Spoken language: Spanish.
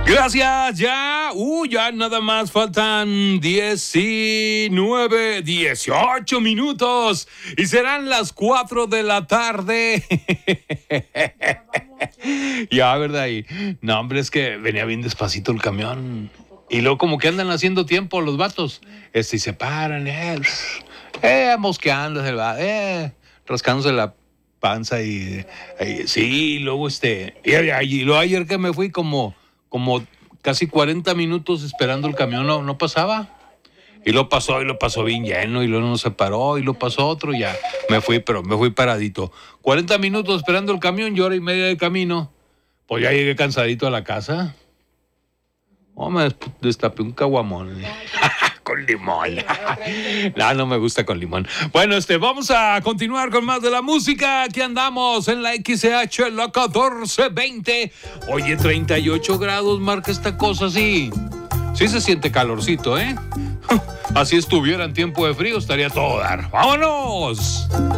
Gracias, ya nada más faltan 18 minutos y serán las 4 de la tarde. Ya, ¿verdad? No, hombre, es que venía bien despacito el camión. Y luego como que andan haciendo tiempo los vatos. Y se paran, mosqueándose, rascándose la panza sí, luego y luego ayer que me fui como casi 40 minutos esperando el camión, no pasaba. Y lo pasó bien lleno, y luego no se paró, y lo pasó otro, y ya me fui paradito. 40 minutos esperando el camión y hora y media de camino. Pues ya llegué cansadito a la casa. Me destapé un caguamón. Con limón. No me gusta con limón. Bueno, vamos a continuar con más de la música. Aquí andamos en la XCH, la 1420. Oye, 38 grados marca esta cosa, sí. Sí se siente calorcito, ¿eh? Así estuviera en tiempo de frío, estaría todo dar. ¡Vámonos!